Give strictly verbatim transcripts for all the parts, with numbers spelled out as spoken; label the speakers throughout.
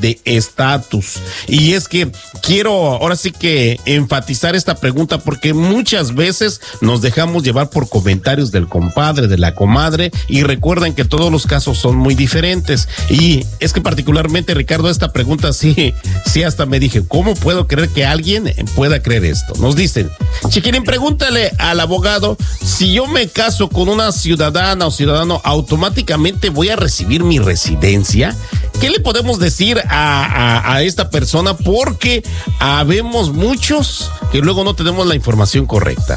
Speaker 1: de estatus. Y es que quiero ahora sí que enfatizar esta pregunta porque muchas veces nos dejamos llevar por comentarios del compadre, de la comadre, y recuerden que todos los casos son muy diferentes. Y es que particularmente, Ricardo, esta pregunta sí, sí hasta me dije, ¿cómo puedo creer que alguien pueda creer esto? Nos dicen, Chiquilín, pregúntale al abogado, si yo me caso con una ciudadana o ciudadano, ¿automáticamente voy a recibir mi residencia? ¿Qué le podemos decir a, a, a esta persona? Porque habemos muchos que luego no tenemos la información correcta.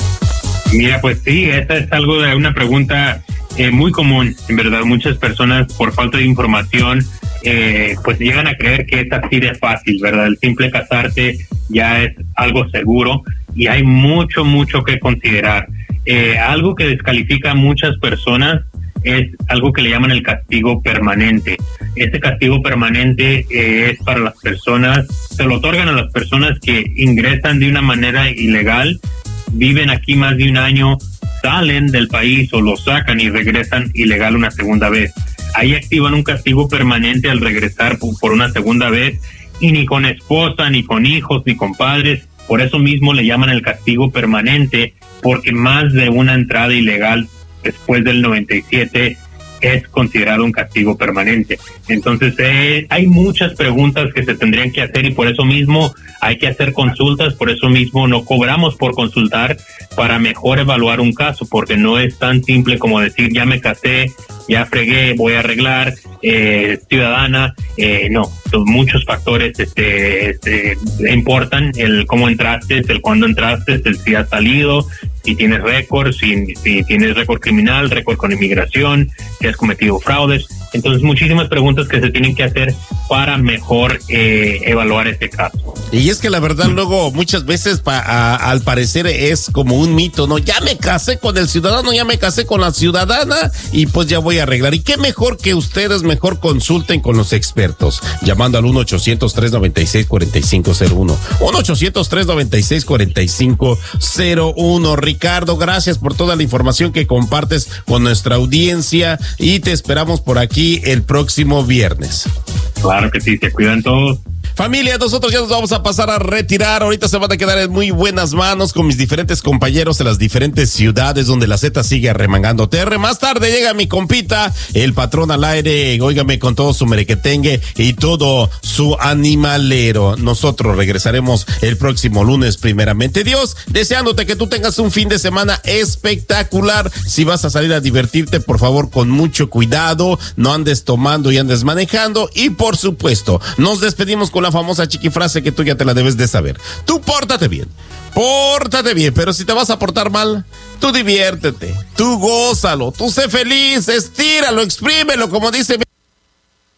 Speaker 2: Mira, pues sí, esta es algo de una pregunta eh, muy común, en verdad. Muchas personas, por falta de información, eh, pues llegan a creer que es así de fácil, ¿verdad? El simple casarte ya es algo seguro y hay mucho, mucho que considerar. Eh, algo que descalifica a muchas personas es algo que le llaman el castigo permanente. Este castigo permanente eh, es para las personas, se lo otorgan a las personas que ingresan de una manera ilegal, viven aquí más de un año, salen del país o lo sacan y regresan ilegal una segunda vez. Ahí activan un castigo permanente al regresar por una segunda vez y ni con esposa, ni con hijos, ni con padres. Por eso mismo le llaman el castigo permanente, porque más de una entrada ilegal después del noventa y siete es considerado un castigo permanente. Entonces eh, hay muchas preguntas que se tendrían que hacer y por eso mismo hay que hacer consultas, por eso mismo no cobramos por consultar para mejor evaluar un caso, porque no es tan simple como decir ya me casé, ya fregué, voy a arreglar, eh, ciudadana, eh, no, son muchos factores este, este, importan, el cómo entraste, el cuándo entraste, el si has salido, si tienes récord, si, si tienes récord criminal, récord con inmigración, si has cometido fraudes. Entonces, muchísimas preguntas que se tienen que hacer para mejor eh, evaluar este caso.
Speaker 1: Y es que la verdad luego muchas veces pa, a, al parecer es como un mito, ¿no? Ya me casé con el ciudadano, ya me casé con la ciudadana y pues ya voy a arreglar. Y qué mejor que ustedes mejor consulten con los expertos, llamando al uno ochocientos, tres noventa y seis, cuarenta y cinco cero uno. uno ochocientos, tres noventa y seis, cuarenta y cinco cero uno. Ricardo, gracias por toda la información que compartes con nuestra audiencia y te esperamos por aquí el próximo viernes.
Speaker 2: Claro que sí, se cuidan todos.
Speaker 1: Familia, nosotros ya nos vamos a pasar a retirar. Ahorita se van a quedar en muy buenas manos con mis diferentes compañeros de las diferentes ciudades donde la Z sigue arremangando T R. Más tarde llega mi compita, el patrón al aire, óigame, con todo su merequetengue y todo su animalero. Nosotros regresaremos el próximo lunes, primeramente Dios, deseándote que tú tengas un fin de semana espectacular. Si vas a salir a divertirte, por favor, con mucho cuidado, no andes tomando y andes manejando. Y por supuesto, nos despedimos con la famosa chiquifrase que tú ya te la debes de saber. Tú pórtate bien, pórtate bien, pero si te vas a portar mal, tú diviértete, tú gózalo, tú sé feliz, estíralo, exprímelo, como dice